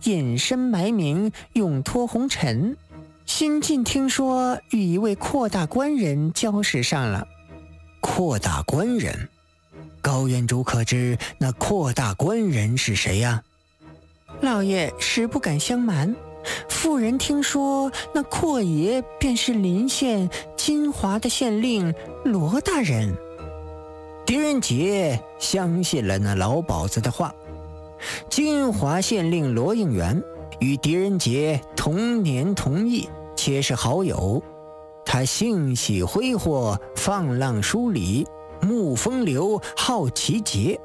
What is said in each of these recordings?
隐身埋名，永脱红尘。新近听说与一位阔大官人交识上了。 阔大官人？高原主可知那阔大官人是谁呀？ 老爷实不敢相瞒，妇人听说那阔爷便是临县金华的县令罗大人。 狄仁杰相信了那老鸨子的话。金华县令罗应元与狄仁杰同年同义，且是好友。他性喜挥霍，放浪疏离，慕风流，好奇节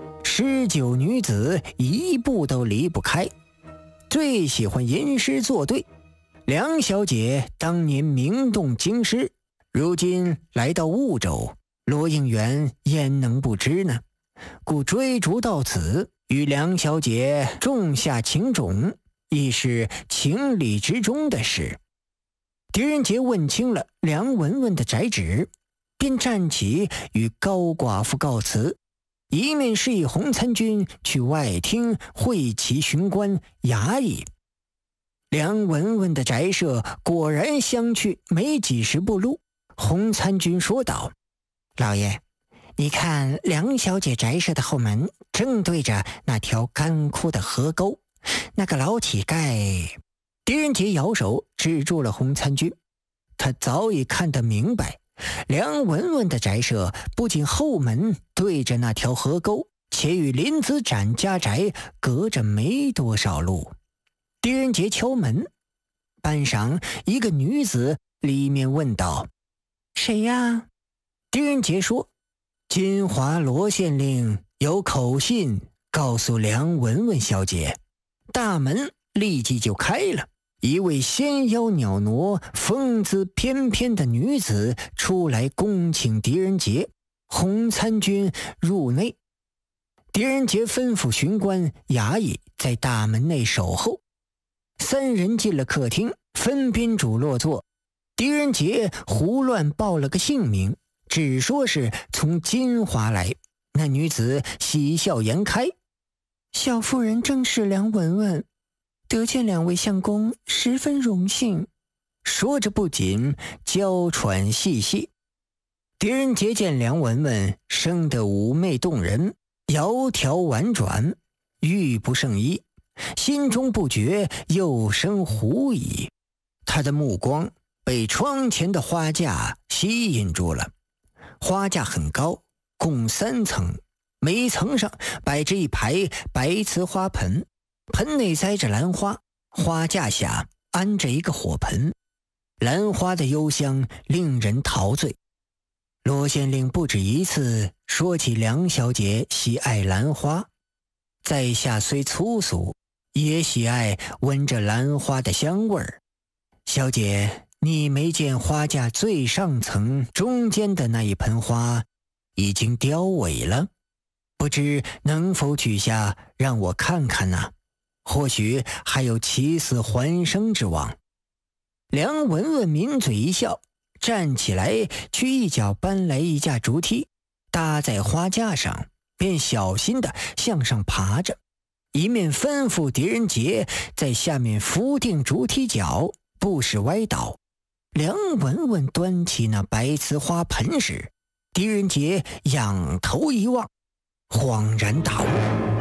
，19女子一步都离不开，最喜欢吟诗作对。梁小姐当年名动京师，如今来到婺州，罗应元焉能不知呢？故追逐到此，与梁小姐种下情种，亦是情理之中的事。狄仁杰问清了梁文文的宅址，便站起与高寡妇告辞，一面示意洪参军去外厅会齐巡官衙役。梁文文的宅舍果然相去没几十步路。洪参军说道： 老爷，你看梁小姐宅舍的后门正对着那条干枯的河沟，那个老乞丐。 狄仁杰摇手指住了洪参军，他早已看得明白，梁文文的宅舍不仅后门对着那条河沟，且与林子展家宅隔着没多少路。狄仁杰敲门，半晌，一个女子里面问道： 谁呀？ 狄仁杰说：金华罗县令有口信告诉梁文文小姐。大门立即就开了，一位纤腰袅娜、风姿翩翩的女子出来恭请狄仁杰、洪参军入内。狄仁杰吩咐巡官衙役在大门内守候。三人进了客厅，分宾主落座。狄仁杰胡乱报了个姓名，只说是从金华来。那女子喜笑颜开： 小妇人正是梁文文，得见两位相公，十分荣幸。 说着不仅娇喘细细。狄仁杰见梁文文生得妩媚动人，窈窕婉转，玉不胜衣，心中不觉又生狐疑。他的目光被窗前的花架吸引住了。花架很高，共3层，每层上摆着一排白瓷花盆，盆内栽着兰花，花架下安着一个火盆，兰花的幽香令人陶醉。罗县令不止一次说起梁小姐喜爱兰花，在下虽粗俗，也喜爱闻着兰花的香味儿。小姐，你没见花架最上层中间的那一盆花已经凋萎了？不知能否取下让我看看呢？或许还有起死还生之望。梁文文抿嘴一笑，站起来去一脚搬来一架竹梯，搭在花架上，便小心地向上爬着，一面吩咐狄仁杰在下面扶定竹梯脚，不使歪倒。梁文文端起那白瓷花盆时，狄仁杰仰头一望，恍然大悟。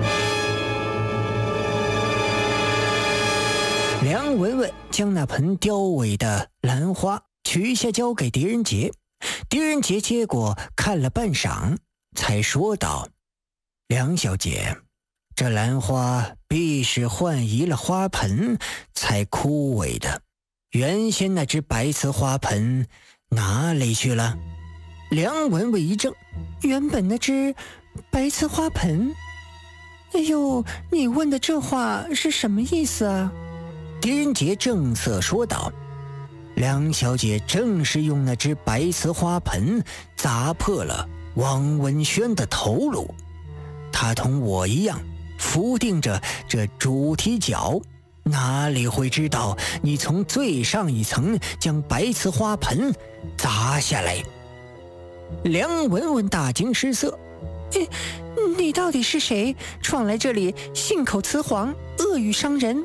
梁文文将那盆凋萎的兰花取下交给狄仁杰，狄仁杰接过看了半晌，才说道：梁小姐，这兰花必是换移了花盆才枯萎的，原先那只白瓷花盆哪里去了？梁文文一怔， 原本那只白瓷花盆？哎呦，你问的这话是什么意思啊？ 狄仁杰正色说道：梁小姐正是用那只白瓷花盆砸破了王文轩的头颅，她同我一样扶定着这主题脚，哪里会知道你从最上一层将白瓷花盆砸下来？梁文文大惊失色： 你到底是谁？闯来这里信口雌黄，恶语伤人？